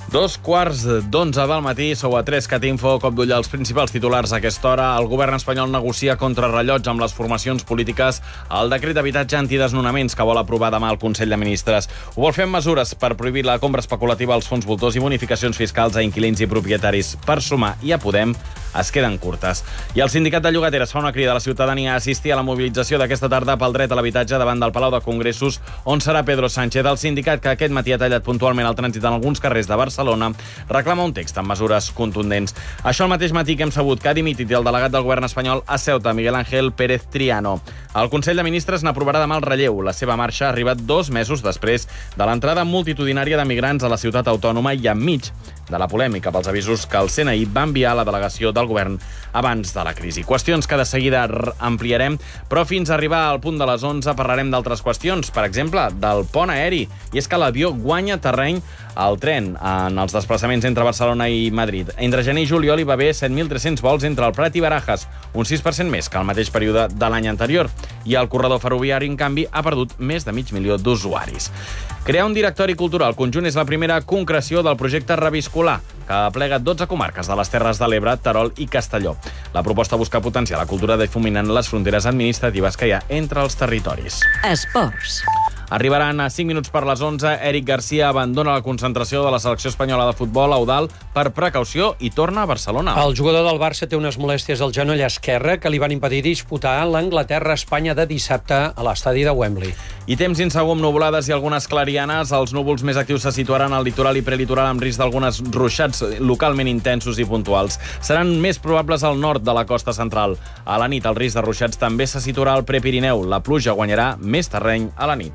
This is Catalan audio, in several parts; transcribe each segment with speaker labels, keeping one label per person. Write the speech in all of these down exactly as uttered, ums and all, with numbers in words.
Speaker 1: Dos quarts d'onze del matí, sou a tres cat info, cop d'ull als principals titulars a aquesta hora. El govern espanyol negocia contrarrellotge amb les formacions polítiques el decret d'habitatge antidesnonaments que vol aprovar demà el Consell de Ministres. Ho vol fer amb mesures per prohibir la compra especulativa als fons voltors i bonificacions fiscals a inquilins i propietaris. Per sumar i a Podem es queden curtes. I el sindicat de llogateres fa una crida a la ciutadania a assistir a la mobilització d'aquesta tarda pel dret a l'habitatge davant del Palau de Congressos, on serà Pedro Sánchez. El sindicat, que aquest matí ha tallat puntualment el trànsit en alguns carrers de Barcelona, reclama un text amb mesures contundents. Això al mateix matí que hem sabut que ha dimitit el delegat del govern espanyol a Ceuta, Miguel Ángel Pérez Triano. El Consell de Ministres n'aprovarà demà el relleu. La seva marxa ha arribat dos mesos després de l'entrada multitudinària de migrants a la ciutat autònoma i enmig de la polèmica pels avisos que el C N I va enviar a la delegació del govern abans de la crisi. Qüestions que de seguida ampliarem, però fins a arribar al punt de les onze parlarem d'altres qüestions, per exemple, del pont aeri. I és que l'avió guanya terreny al tren en els desplaçaments entre Barcelona i Madrid. Entre gener i juliol hi va haver set mil tres-cents vols entre el Prat i Barajas, un sis per cent més que el mateix període de l'any anterior. I el corredor ferroviari, en canvi, ha perdut més de mig milió d'usuaris. Crear un directori cultural conjunt és la primera concreció del projecte Reviscolar, que aplega dotze comarques de les Terres de l'Ebre, Terol i Castelló. La proposta busca potenciar la cultura difuminant les fronteres administratives que hi ha entre els territoris.
Speaker 2: Esports.
Speaker 1: Arribaran a cinc minuts per les onze. Eric Garcia abandona la concentració de la selecció espanyola de futbol a Eudald per precaució i torna a Barcelona.
Speaker 3: El jugador del Barça té unes molèsties al genoll esquerre que li van impedir disputar l'Anglaterra-Espanya de dissabte a l'estadi de Wembley.
Speaker 1: I temps insegur amb nuvolades i algunes clarianes. Els núvols més actius se situaran al litoral i prelitoral amb risc d'algunes ruixats localment intensos i puntuals. Seran més probables al nord de la costa central. A la nit el risc de ruixats també se situarà al Prepirineu. La pluja guanyarà més terreny a la nit.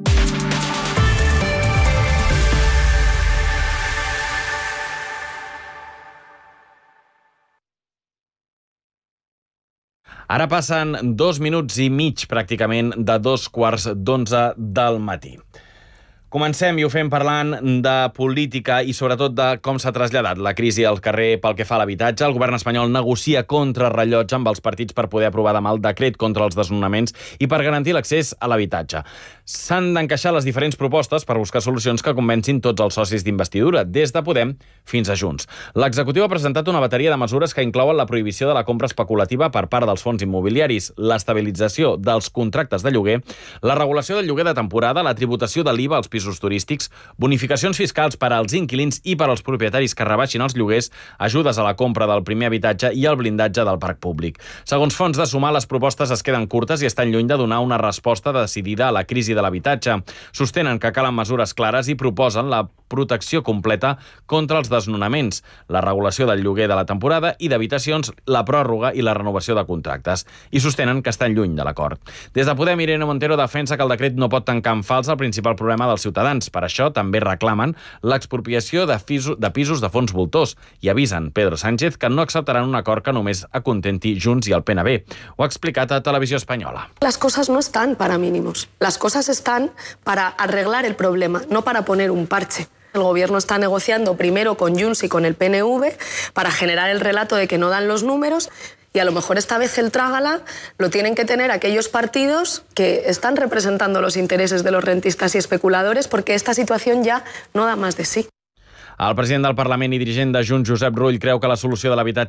Speaker 1: Ara passen dos minuts i mig, pràcticament, de dos quarts d'onze del matí. Comencem i ho fem parlant de política i sobretot de com s'ha traslladat la crisi al carrer pel que fa a l'habitatge. El govern espanyol negocia contrarrellotge amb els partits per poder aprovar demà el decret contra els desnonaments i per garantir l'accés a l'habitatge. S'han d'encaixar les diferents propostes per buscar solucions que convencin tots els socis d'investidura, des de Podem fins a Junts. L'executiu ha presentat una bateria de mesures que inclouen la prohibició de la compra especulativa per part dels fons immobiliaris, l'estabilització dels contractes de lloguer, la regulació del lloguer de temporada, la tributació de l'I V A als pisos turístics, bonificacions fiscals per als inquilins i per als propietaris que rebaixin els lloguers, ajudes a la compra del primer habitatge i el blindatge del parc públic. Segons Fons de Sumar, les propostes es queden curtes i estan lluny de donar una resposta decidida a la crisi de l'habitatge. Sostenen que calen mesures clares i proposen la protecció completa contra els desnonaments, la regulació del lloguer de la temporada i d'habitacions, la pròrroga i la renovació de contractes. I sostenen que estan lluny de l'acord. Des de Podem, Irene Montero defensa que el decret no pot tancar en fals el principal problema dels ciutadans. Per això també reclamen l'expropiació de pisos, de pisos de fons voltors i avisen Pedro Sánchez que no acceptaran un acord que només acontenti Junts i el P N B. Ho ha explicat a Televisió Espanyola.
Speaker 4: Las cosas no están para mínimos. Las cosas están para arreglar el problema, no para poner un parche. El gobierno está negociando primero con Junts y con el P N V para generar el relato de que no dan los números y a lo mejor esta vez el trágala lo tienen que tener aquellos partidos que están representando los intereses de los rentistas y especuladores porque esta situación ya no da más de sí.
Speaker 1: El president del Parlament i dirigent de Junts, Josep Rull, creu que la solució de l'habitatge